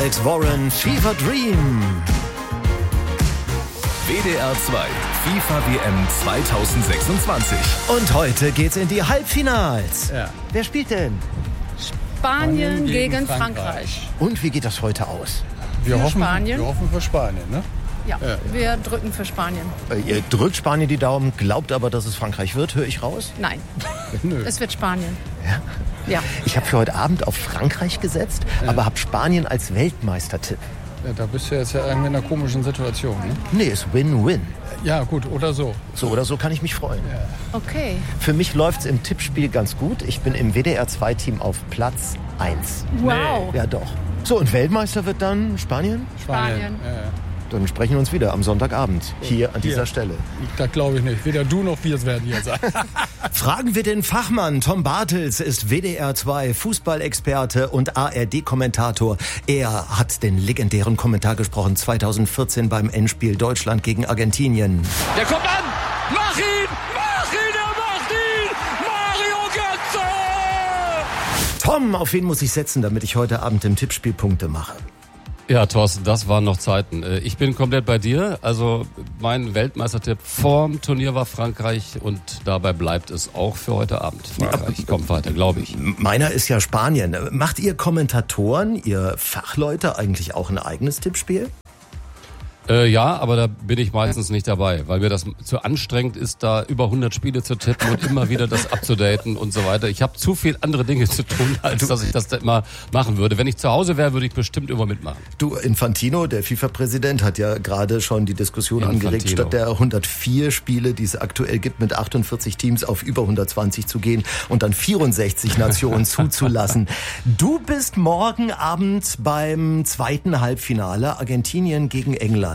Alex Warren, Fever Dream. WDR 2, FIFA WM 2026. Und heute geht's in die Halbfinals. Ja. Wer spielt denn? Spanien gegen Frankreich. Und wie geht das heute aus? Wir hoffen für Spanien, ne? Ja, wir drücken für Spanien. Ihr drückt Spanien die Daumen, glaubt aber, dass es Frankreich wird, höre ich raus? Nein, Nö. es wird Spanien. Ja. Ja. Ich habe für heute Abend auf Frankreich gesetzt, aber habe Spanien als Weltmeistertipp. Ja, da bist du jetzt ja irgendwie in einer komischen Situation, ne? Nee, ist Win-Win. Ja, gut, oder so. So oder so kann ich mich freuen. Okay. Für mich läuft's im Tippspiel ganz gut. Ich bin im WDR 2-Team auf Platz 1. Wow. Ja, doch. So, und Weltmeister wird dann Spanien? Spanien. Ja. Dann sprechen wir uns wieder am Sonntagabend hier an dieser Stelle. Das glaube ich nicht. Weder du noch wir werden hier sein. Fragen wir den Fachmann. Tom Bartels ist WDR 2 Fußballexperte und ARD-Kommentator. Er hat den legendären Kommentar gesprochen 2014 beim Endspiel Deutschland gegen Argentinien. Der kommt an! Mach ihn! Er macht ihn! Mario Götze! Tom, auf wen muss ich setzen, damit ich heute Abend im Tippspiel Punkte mache? Ja, Thorsten, das waren noch Zeiten. Ich bin komplett bei dir. Also mein Weltmeistertipp vorm Turnier war Frankreich und dabei bleibt es auch für heute Abend. Frankreich kommt weiter, glaube ich. Meiner ist ja Spanien. Macht ihr Kommentatoren, ihr Fachleute eigentlich auch ein eigenes Tippspiel? Ja, aber da bin ich meistens nicht dabei, weil mir das zu anstrengend ist, da über 100 Spiele zu tippen und immer wieder das abzudaten und so weiter. Ich habe zu viel andere Dinge zu tun, als dass ich das da immer machen würde. Wenn ich zu Hause wäre, würde ich bestimmt immer mitmachen. Du, Infantino, der FIFA-Präsident, hat ja gerade schon die Diskussion angeregt, statt der 104 Spiele, die es aktuell gibt, mit 48 Teams auf über 120 zu gehen und dann 64 Nationen zuzulassen. Du bist morgen Abend beim zweiten Halbfinale, Argentinien gegen England.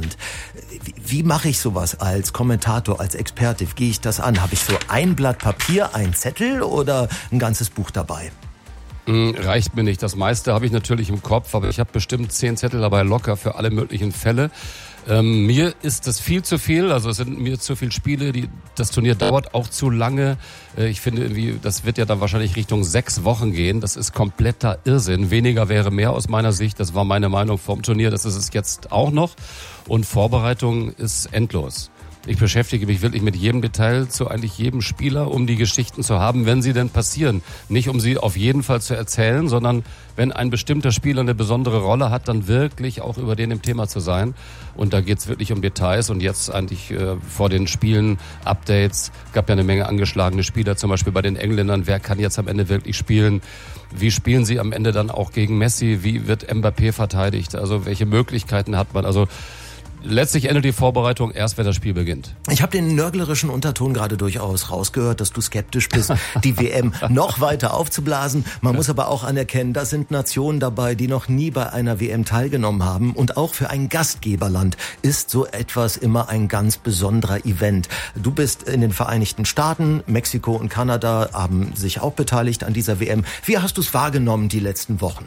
Wie mache ich sowas als Kommentator, als Experte? Wie gehe ich das an? Habe ich so ein Blatt Papier, ein Zettel oder ein ganzes Buch dabei? Reicht mir nicht. Das meiste habe ich natürlich im Kopf, aber ich habe bestimmt 10 Zettel dabei locker für alle möglichen Fälle. Mir ist das viel zu viel, also es sind mir zu viele Spiele, das Turnier dauert auch zu lange. Ich finde irgendwie, das wird ja dann wahrscheinlich Richtung 6 Wochen gehen. Das ist kompletter Irrsinn. Weniger wäre mehr aus meiner Sicht. Das war meine Meinung vom Turnier. Das ist es jetzt auch noch. Und Vorbereitung ist endlos. Ich beschäftige mich wirklich mit jedem Detail zu eigentlich jedem Spieler, um die Geschichten zu haben, wenn sie denn passieren. Nicht um sie auf jeden Fall zu erzählen, sondern wenn ein bestimmter Spieler eine besondere Rolle hat, dann wirklich auch über den im Thema zu sein. Und da geht's wirklich um Details. Und jetzt eigentlich vor den Spielen Updates. Gab ja eine Menge angeschlagene Spieler, zum Beispiel bei den Engländern. Wer kann jetzt am Ende wirklich spielen? Wie spielen sie am Ende dann auch gegen Messi? Wie wird Mbappé verteidigt? Also welche Möglichkeiten hat man? Also letztlich endet die Vorbereitung erst, wenn das Spiel beginnt. Ich habe den nörglerischen Unterton gerade durchaus rausgehört, dass du skeptisch bist, die WM noch weiter aufzublasen. Man muss aber auch anerkennen, da sind Nationen dabei, die noch nie bei einer WM teilgenommen haben. Und auch für ein Gastgeberland ist so etwas immer ein ganz besonderer Event. Du bist in den Vereinigten Staaten, Mexiko und Kanada haben sich auch beteiligt an dieser WM. Wie hast du es wahrgenommen die letzten Wochen?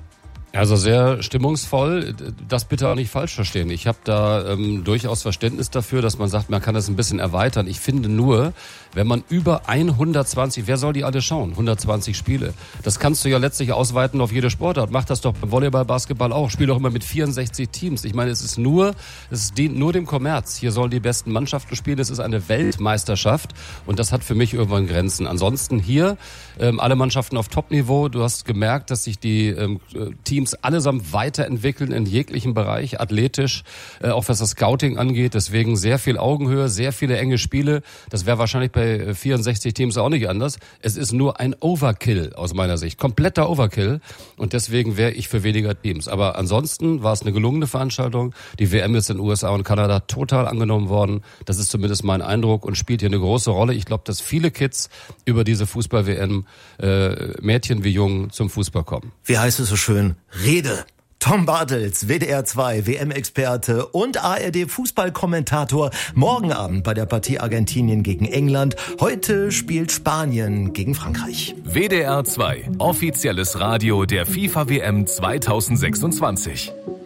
Also sehr stimmungsvoll, das bitte auch nicht falsch verstehen. Ich habe da durchaus Verständnis dafür, dass man sagt, man kann das ein bisschen erweitern. Ich finde nur, wenn man über 120, wer soll die alle schauen? 120 Spiele. Das kannst du ja letztlich ausweiten auf jede Sportart. Mach das doch beim Volleyball, Basketball auch. Spiel doch immer mit 64 Teams. Ich meine, es dient nur dem Kommerz. Hier sollen die besten Mannschaften spielen. Es ist eine Weltmeisterschaft und das hat für mich irgendwann Grenzen. Ansonsten hier alle Mannschaften auf Top-Niveau. Du hast gemerkt, dass sich die Teams allesamt weiterentwickeln in jeglichem Bereich, athletisch, auch was das Scouting angeht. Deswegen sehr viel Augenhöhe, sehr viele enge Spiele. Das wäre wahrscheinlich bei 64 Teams auch nicht anders. Es ist nur ein Overkill aus meiner Sicht, kompletter Overkill. Und deswegen wäre ich für weniger Teams. Aber ansonsten war es eine gelungene Veranstaltung. Die WM ist in den USA und Kanada total angenommen worden. Das ist zumindest mein Eindruck und spielt hier eine große Rolle. Ich glaube, dass viele Kids über diese Fußball-WM, Mädchen wie Jungen, zum Fußball kommen. Wie heißt es so schön? Rede. Tom Bartels, WDR 2, WM-Experte und ARD-Fußballkommentator. Morgen Abend bei der Partie Argentinien gegen England. Heute spielt Spanien gegen Frankreich. WDR 2, offizielles Radio der FIFA WM 2026.